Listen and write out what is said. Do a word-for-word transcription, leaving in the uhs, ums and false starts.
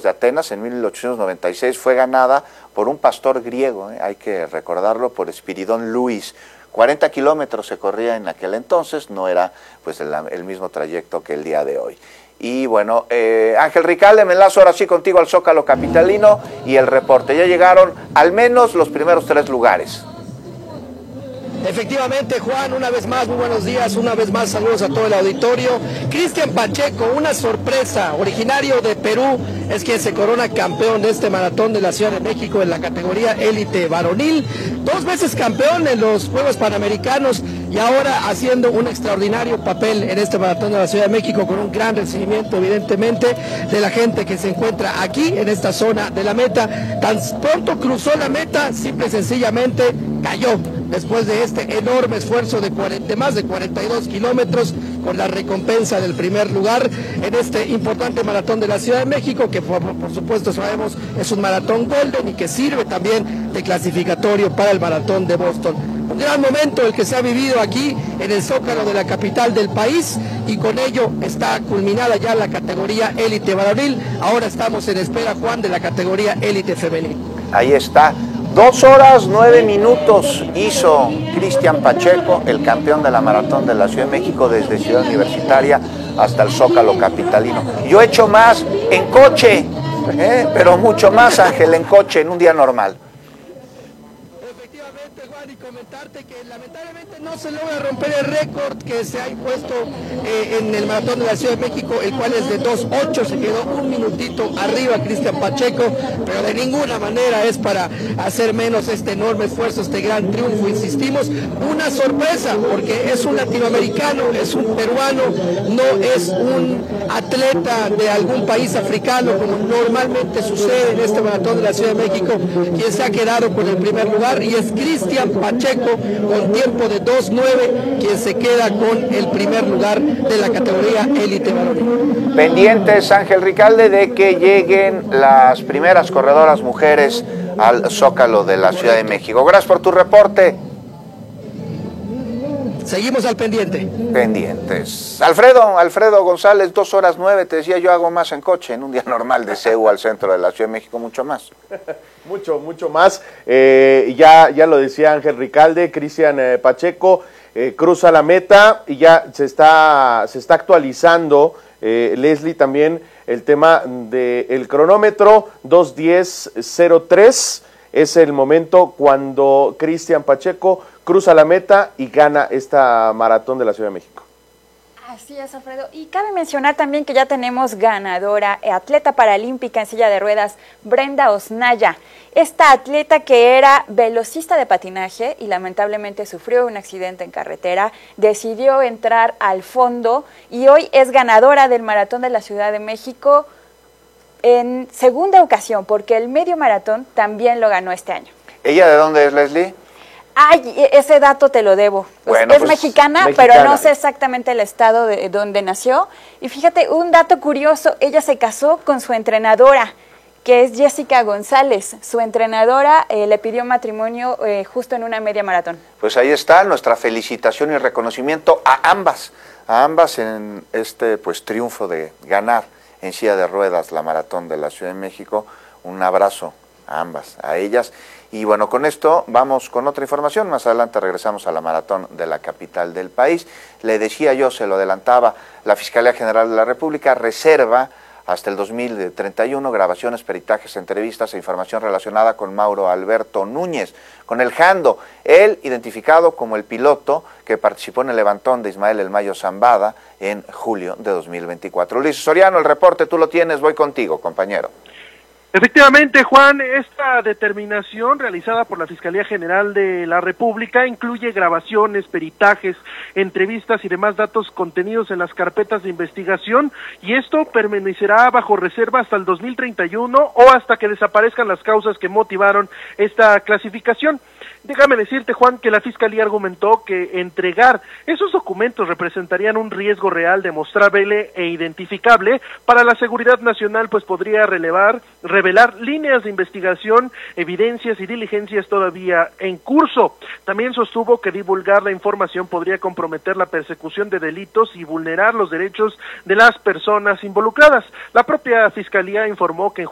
Olímpicos de Atenas en mil ochocientos noventa y seis fue ganada por un pastor griego, ¿eh? Hay que recordarlo, por Espiridón Luis. cuarenta kilómetros se corría en aquel entonces, no era pues el, el mismo trayecto que el día de hoy. Y bueno, eh, Ángel Ricalde, me enlazo ahora sí contigo al Zócalo capitalino y el reporte. Ya llegaron al menos los primeros tres lugares. Efectivamente, Juan, una vez más, muy buenos días, una vez más, saludos a todo el auditorio. Cristian Pacheco, una sorpresa, originario de Perú, es quien se corona campeón de este maratón de la Ciudad de México en la categoría élite varonil, dos veces campeón en los Juegos Panamericanos y ahora haciendo un extraordinario papel en este maratón de la Ciudad de México con un gran recibimiento, evidentemente, de la gente que se encuentra aquí en esta zona de la meta. Tan pronto cruzó la meta, simple y sencillamente cayó después de este enorme esfuerzo de, cuarenta, de más de cuarenta y dos kilómetros con la recompensa del primer lugar en este importante maratón de la Ciudad de México, que por, por supuesto sabemos es un maratón golden y que sirve también de clasificatorio para el maratón de Boston. Un gran momento el que se ha vivido aquí en el Zócalo de la capital del país y con ello está culminada ya la categoría élite varonil. Ahora estamos en espera, Juan, de la categoría élite femenil. Ahí está. Dos horas, nueve minutos hizo Cristian Pacheco, el campeón de la maratón de la Ciudad de México, desde Ciudad Universitaria hasta el Zócalo capitalino. Yo he hecho más en coche, ¿eh? Pero mucho más, Ángel, en coche, en un día normal. Efectivamente, Juan, y comentarte que lamentablemente no se logra romper el récord que se ha impuesto eh, en el maratón de la Ciudad de México, el cual es de dos ocho, se quedó un minutito arriba Cristian Pacheco, pero de ninguna manera es para hacer menos este enorme esfuerzo, este gran triunfo, insistimos, una sorpresa, porque es un latinoamericano, es un peruano, no es un atleta de algún país africano, como normalmente sucede en este maratón de la Ciudad de México, quien se ha quedado con el primer lugar, y es Cristian Pacheco, con tiempo de dos nueve, quien se queda con el primer lugar de la categoría élite varonil. Pendientes, Ángel Ricalde, de que lleguen las primeras corredoras mujeres al Zócalo de la Ciudad de México. Gracias por tu reporte. Seguimos al pendiente. Pendientes. Alfredo, Alfredo González, dos horas nueve, te decía, yo hago más en coche, en un día normal de C E U al centro de la Ciudad de México, mucho más. Mucho, mucho más. Eh, ya, ya lo decía Ángel Ricalde, Cristian eh, Pacheco eh, cruza la meta y ya se está, se está actualizando, eh, Leslie, también el tema del cronómetro. Dos diez cero tres es el momento cuando Cristian Pacheco cruza la meta y gana esta maratón de la Ciudad de México. Así es, Alfredo. Y cabe mencionar también que ya tenemos ganadora, atleta paralímpica en silla de ruedas, Brenda Osnaya. Esta atleta que era velocista de patinaje y lamentablemente sufrió un accidente en carretera, decidió entrar al fondo y hoy es ganadora del maratón de la Ciudad de México en segunda ocasión, porque el medio maratón también lo ganó este año. ¿Ella de dónde es, Leslie? Ay, ese dato te lo debo. Bueno, es pues, mexicana, mexicana, pero no sé exactamente el estado de donde nació. Y fíjate, un dato curioso, ella se casó con su entrenadora, que es Jessica González. Su entrenadora eh, le pidió matrimonio eh, justo en una media maratón. Pues ahí está nuestra felicitación y reconocimiento a ambas, a ambas en este pues triunfo de ganar en silla de ruedas la maratón de la Ciudad de México. Un abrazo a ambas, a ellas. Y bueno, con esto vamos con otra información. Más adelante regresamos a la maratón de la capital del país. Le decía yo, se lo adelantaba, la Fiscalía General de la República reserva hasta el dos mil treinta y uno grabaciones, peritajes, entrevistas e información relacionada con Mauro Alberto Núñez, con el Jando, él identificado como el piloto que participó en el levantón de Ismael El Mayo Zambada en julio de dos mil veinticuatro. Luis Soriano, el reporte tú lo tienes, voy contigo, compañero. Efectivamente, Juan, esta determinación realizada por la Fiscalía General de la República incluye grabaciones, peritajes, entrevistas y demás datos contenidos en las carpetas de investigación, y esto permanecerá bajo reserva hasta el dos mil treinta y uno o hasta que desaparezcan las causas que motivaron esta clasificación. Déjame decirte, Juan, que la Fiscalía argumentó que entregar esos documentos representarían un riesgo real, demostrable e identificable para la seguridad nacional, pues podría relevar, revelar líneas de investigación, evidencias y diligencias todavía en curso. También sostuvo que divulgar la información podría comprometer la persecución de delitos y vulnerar los derechos de las personas involucradas. La propia Fiscalía informó que en